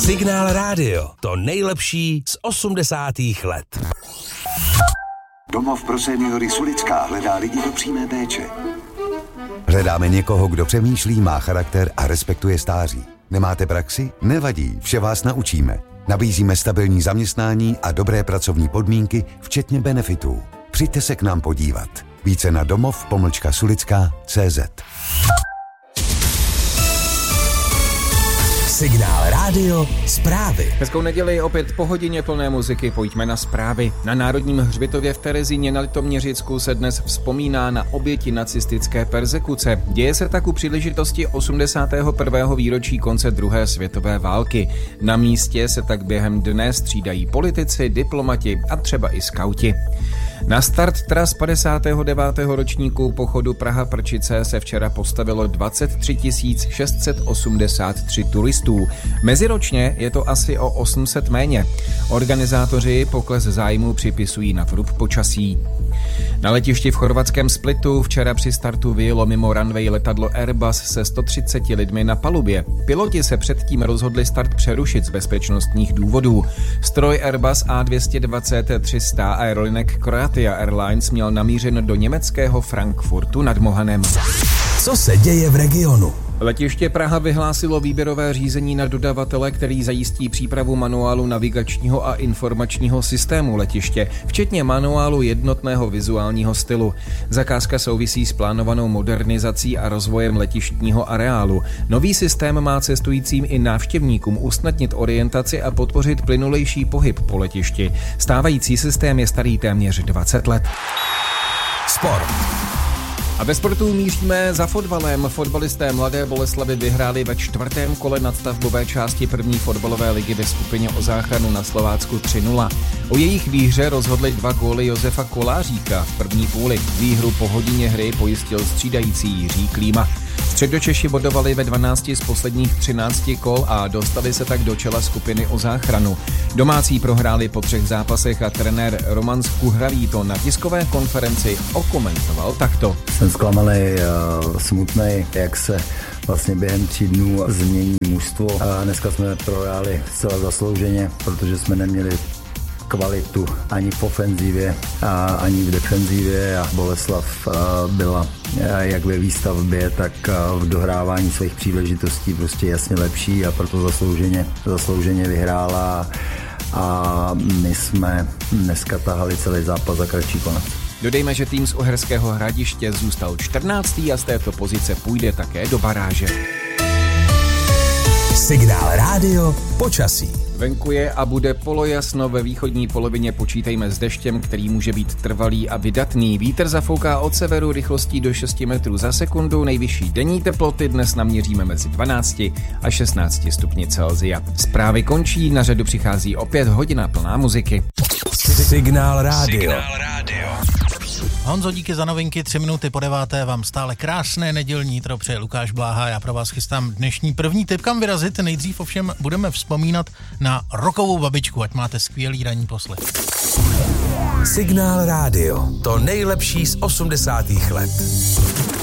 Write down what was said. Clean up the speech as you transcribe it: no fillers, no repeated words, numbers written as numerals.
Signál Rádio, to nejlepší z 80. let. Domov pro seniory Sulická hledá lidi do přímé péče. Hledáme někoho, kdo přemýšlí, má charakter a respektuje stáří. Nemáte praxi? Nevadí, vše vás naučíme. Nabízíme stabilní zaměstnání a dobré pracovní podmínky, včetně benefitů. Přijďte se k nám podívat. Více na domov-sulická.cz. Signál Rádio, zprávy. Hezkou neděli, opět po hodině plné muziky, pojďme na zprávy. Na Národním hřbitově v Terezíně na Litoměřicku se dnes vzpomíná na oběti nacistické perzekuce. Děje se tak u příležitosti 81. výročí konce druhé světové války. Na místě se tak během dne střídají politici, diplomati a třeba i skauti. Na start tras 59. ročníku pochodu Praha-Prčice se včera postavilo 23 683 turistů. Meziročně je to asi o 800 méně. Organizátoři pokles zájmu připisují na vrub počasí. Na letišti v chorvatském Splitu včera při startu vyjelo mimo runway letadlo Airbus se 130 lidmi na palubě. Piloti se předtím rozhodli start přerušit z bezpečnostních důvodů. Stroj Airbus A220-300 aerolinek Croatia Airlines měl namířen do německého Frankfurtu nad Mohanem. Co se děje v regionu? Letiště Praha vyhlásilo výběrové řízení na dodavatele, který zajistí přípravu manuálu navigačního a informačního systému letiště, včetně manuálu jednotného vizuálního stylu. Zakázka souvisí s plánovanou modernizací a rozvojem letištního areálu. Nový systém má cestujícím i návštěvníkům usnadnit orientaci a podpořit plynulejší pohyb po letišti. Stávající systém je starý téměř 20 let. Sport. A ve sportu míříme za fotbalem. Fotbalisté Mladé Boleslavi vyhráli ve 4. kole nadstavbové části první fotbalové ligy ve skupině o záchranu na Slovácku 3-0. O jejich výhře rozhodly 2 góly Josefa Koláříka v první půli. Výhru po hodině hry pojistil střídající Jiří Klíma. Středočeši bodovali ve 12 z posledních 13 kol a dostali se tak do čela skupiny o záchranu. Domácí prohráli po 3 zápasech a trenér Roman Skuhravý to na tiskové konferenci okomentoval takto. Jsem zklamaný, smutný, jak se vlastně během 3 dnů změní mužstvo. Dneska jsme prohráli zcela zaslouženě, protože jsme neměli kvalitu ani v ofenzivě, ani v defenzivě a Boleslav byla jak ve výstavbě, tak v dohrávání svých příležitostí prostě jasně lepší a proto zaslouženě vyhrála a my jsme dneska tahali celý zápas za kratší konec. Dodejme, že tým z Uherského Hradiště zůstal 14. a z této pozice půjde také do baráže. Signál Rádio, počasí. Venku je a bude polojasno, ve východní polovině počítejme s deštěm, který může být trvalý a vydatný. Vítr zafouká od severu rychlostí do 6 metrů za sekundu, nejvyšší denní teploty dnes naměříme mezi 12 a 16 stupni Celsia. Zprávy končí, na řadu přichází opět hodina plná muziky. Signál Rádio. Honzo, díky za novinky, 3 minuty po 9. vám stále krásné nedělní jítro přeje Lukáš Bláha. Já pro vás chystám dnešní první tip, kam vyrazit. Nejdřív ovšem budeme vzpomínat na rokovou babičku, ať máte skvělý ranní poslech. Signál Rádio, to nejlepší z 80. let.